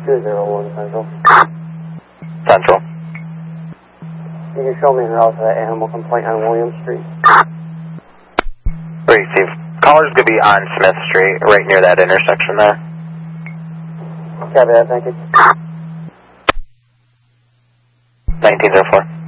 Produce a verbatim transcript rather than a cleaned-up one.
two zero one Central. Central. You can show me the route to that animal complaint on William Street. Receive. Caller's going to be on Smith Street, right near that intersection there. Copy that, thank you. nineteen oh four.